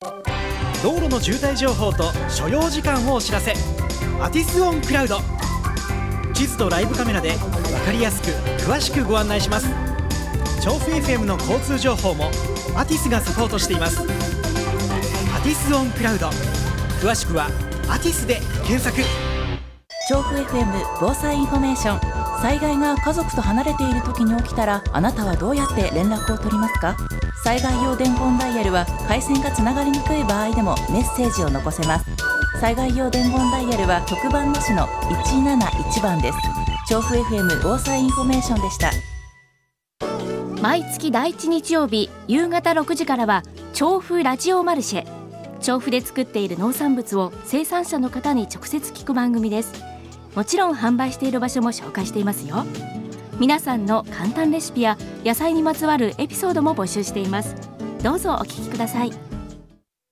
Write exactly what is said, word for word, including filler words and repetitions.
道路の渋滞情報と所要時間をお知らせ。アティスオンクラウド。地図とライブカメラで分かりやすく詳しくご案内します。調布 エフエム の交通情報もアティスがサポートしています。アティスオンクラウド、詳しくはアティスで検索。 調布 エフエム 防災インフォメーション。災害が家族と離れている時に起きたら、あなたはどうやって連絡を取りますか？災害用伝言ダイヤルは回線がつながりにくい場合でもメッセージを残せます。災害用伝言ダイヤルは局番なしのいちなないちばんです。調布 エフエム 防災インフォメーションでした。 毎月だいいち日曜日夕方ろくじからは調布ラジオマルシェ。調布で作っている農産物を生産者の方に直接聞く番組です。もちろん販売している場所も紹介していますよ。皆さんの簡単レシピや野菜にまつわるエピソードも募集しています。どうぞお聞きください。